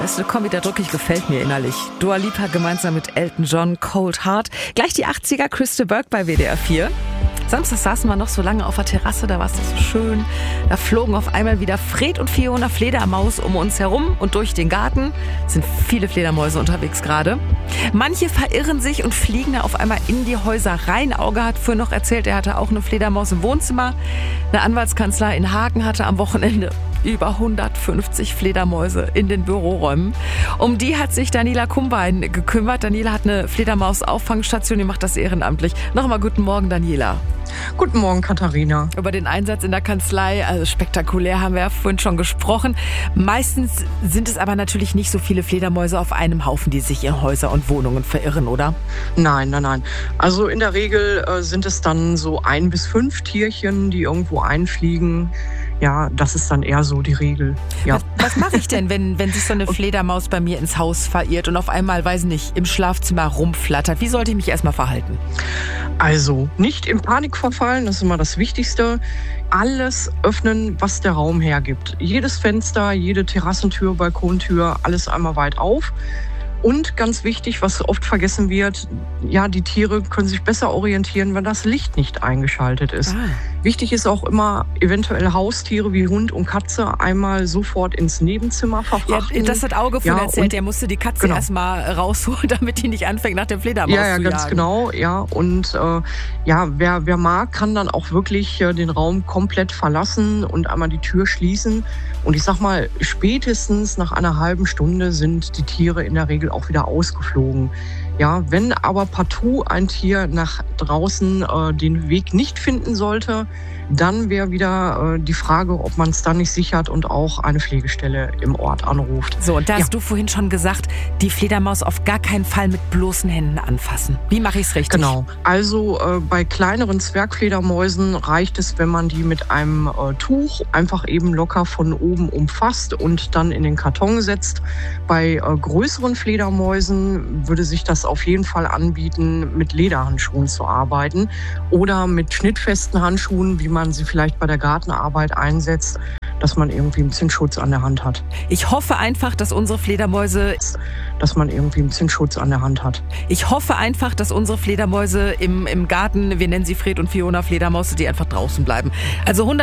neueste Kombi, der drückig gefällt mir innerlich. Dua Lipa gemeinsam mit Elton John, Cold Heart. Gleich die 80er, Crystal Burke bei WDR 4. Samstag saßen wir noch so lange auf der Terrasse, da war es so schön. Da flogen auf einmal wieder Fred und Fiona Fledermaus um uns herum und durch den Garten. Sind viele Fledermäuse unterwegs gerade. Manche verirren sich und fliegen da auf einmal in die Häuser rein. Auge hat vorhin noch erzählt, er hatte auch eine Fledermaus im Wohnzimmer. Eine Anwaltskanzlei in Hagen hatte am Wochenende über 150 Fledermäuse in den Büroräumen. Um die hat sich Daniela Kumbein gekümmert. Daniela hat eine Fledermaus-Auffangstation, die macht das ehrenamtlich. Nochmal guten Morgen, Daniela. Guten Morgen, Katharina. Über den Einsatz in der Kanzlei, also spektakulär, haben wir ja vorhin schon gesprochen. Meistens sind es aber natürlich nicht so viele Fledermäuse auf einem Haufen, die sich in Häuser und Wohnungen verirren, oder? Nein. Also in der Regel sind es dann so 1 bis 5 Tierchen, die irgendwo einfliegen. Ja, das ist dann eher so die Regel. Ja. Was mache ich denn, wenn sich so eine Fledermaus bei mir ins Haus verirrt und auf einmal, weiß nicht, im Schlafzimmer rumflattert? Wie sollte ich mich erstmal verhalten? Also nicht in Panik verfallen, das ist immer das Wichtigste. Alles öffnen, was der Raum hergibt. Jedes Fenster, jede Terrassentür, Balkontür, alles einmal weit auf. Und ganz wichtig, was oft vergessen wird, ja, die Tiere können sich besser orientieren, wenn das Licht nicht eingeschaltet ist. Wichtig ist auch immer, eventuell Haustiere wie Hund und Katze einmal sofort ins Nebenzimmer verfrachten. Ja, das hat Auge von erzählt, er musste die Katze erstmal rausholen, damit die nicht anfängt, nach dem Fledermaus zu jagen. Ja, ganz genau, ja. Und wer mag, kann dann auch wirklich den Raum komplett verlassen und einmal die Tür schließen. Und ich sag mal, spätestens nach einer halben Stunde sind die Tiere in der Regel auch wieder ausgeflogen. Ja, wenn aber partout ein Tier nach draußen den Weg nicht finden sollte, dann wäre wieder die Frage, ob man es dann nicht sichert und auch eine Pflegestelle im Ort anruft. So, und da hast du vorhin schon gesagt, die Fledermaus auf gar keinen Fall mit bloßen Händen anfassen. Wie mache ich es richtig? Genau, also bei kleineren Zwergfledermäusen reicht es, wenn man die mit einem Tuch einfach eben locker von oben umfasst und dann in den Karton setzt. Bei größeren Fledermäusen würde sich das auf jeden Fall anbieten, mit Lederhandschuhen zu arbeiten oder mit schnittfesten Handschuhen, wie man sie vielleicht bei der Gartenarbeit einsetzt, dass man irgendwie ein bisschen Schutz an der Hand hat. Ich hoffe einfach, dass unsere Fledermäuse... Ich hoffe einfach, dass unsere Fledermäuse im Garten, wir nennen sie Fred und Fiona Fledermaus, die einfach draußen bleiben. Also